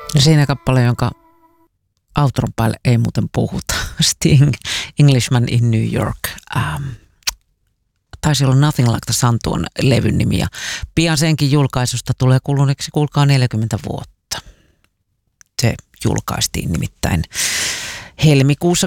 Ja siinä kappale, jonka outron päälle ei muuten puhuta. Sting, Englishman in New York. Taisi olla Nothing Like the Sun tuon levyn nimi. Ja pian senkin julkaisusta tulee kuluneeksi, kuulkaa 40 vuotta. Se julkaistiin nimittäin helmikuussa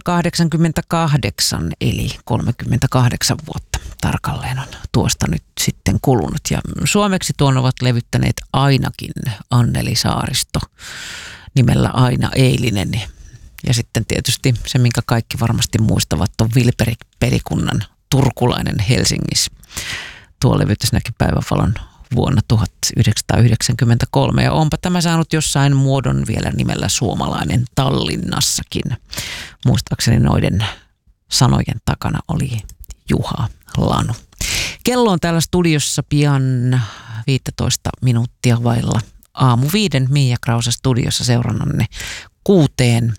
1988, eli 38 vuotta tarkalleen on tuosta nyt sitten kulunut. Ja suomeksi tuon ovat levyttäneet ainakin Anneli Saaristo nimellä Aina Eilinen. Ja sitten tietysti se, minkä kaikki varmasti muistavat, on Vilperi-pelikunnan Turkulainen Helsingissä. Tuo levytys näki päivävalon vuonna 1993 ja onpa tämä saanut jossain muodon vielä nimellä Suomalainen Tallinnassakin. Muistaakseni noiden sanojen takana oli Juha Lanu. Kello on täällä studiossa pian 15 minuuttia vailla aamu 5. Miia Krause studiossa seurannanne 6.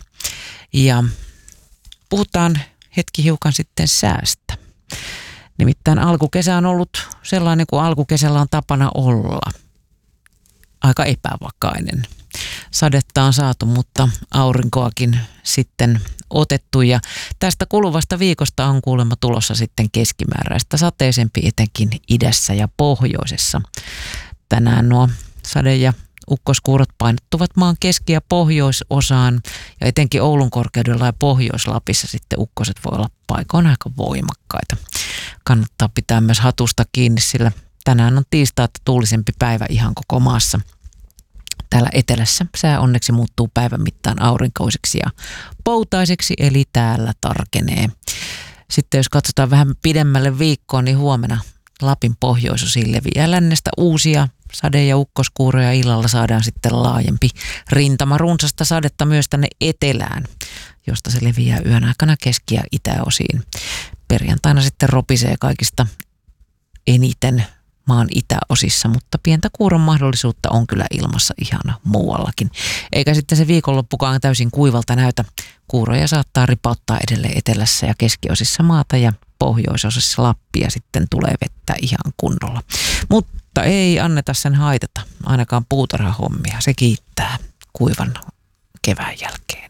Ja puhutaan hetki hiukan sitten säästä. Nimittäin alkukesä on ollut sellainen kuin alkukesällä on tapana olla. Aika epävakainen. Sadetta on saatu, mutta aurinkoakin sitten otettu. Ja tästä kuluvasta viikosta on kuulemma tulossa sitten keskimääräistä sateisempi etenkin idässä ja pohjoisessa. Tänään nuo sade- ja ukkoskuurot painottuvat maan keski- ja pohjoisosaan ja etenkin Oulun korkeudella ja Pohjois-Lapissa sitten ukkoset voi olla paikoin aika voimakkaita. Kannattaa pitää myös hatusta kiinni, sillä tänään on tiistai, tuulisempi päivä ihan koko maassa. Täällä etelässä sää onneksi muuttuu päivän mittaan aurinkoiseksi ja poutaiseksi, eli täällä tarkenee. Sitten jos katsotaan vähän pidemmälle viikkoon, niin huomenna Lapin pohjoisosiin leviää lännestä uusia sade- ja ukkoskuuroja. Illalla saadaan sitten laajempi rintama runsasta sadetta myös tänne etelään, josta se leviää yön aikana keski- ja itäosiin. Perjantaina sitten ropisee kaikista eniten maan itäosissa, mutta pientä kuuron mahdollisuutta on kyllä ilmassa ihan muuallakin. Eikä sitten se viikonloppukaan täysin kuivalta näytä. Kuuroja saattaa ripauttaa edelleen etelässä ja keskiosissa maata ja pohjoisosissa Lappia sitten tulee vettä ihan kunnolla. Mutta ei anneta sen haitata, ainakaan puutarhahommia. Se kiittää kuivan kevään jälkeen.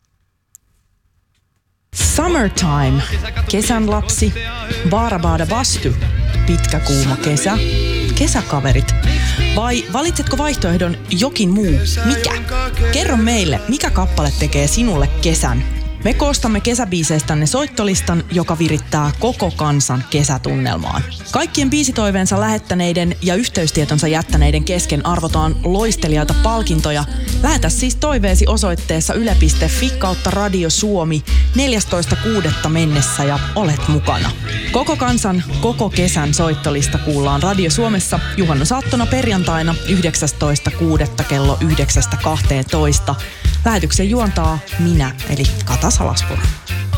Summertime, kesän lapsi, Baarabaada Bastu, pitkä kuuma kesä, kesäkaverit. Vai valitsetko vaihtoehdon jokin muu? Mikä? Kerro meille, mikä kappale tekee sinulle kesän? Me koostamme kesäbiiseistänne soittolistan, joka virittää koko kansan kesätunnelmaan. Kaikkien biisitoiveensa lähettäneiden ja yhteystietonsa jättäneiden kesken arvotaan loistelijaita palkintoja. Lähetä siis toiveesi osoitteessa yle.fi/Radio Suomi 14.6. mennessä ja olet mukana. Koko kansan, koko kesän soittolista kuullaan Radio Suomessa juhannusaattona perjantaina 19.6. kello 9.12. Lähetyksen juontaa minä, eli Kata Salaspuro.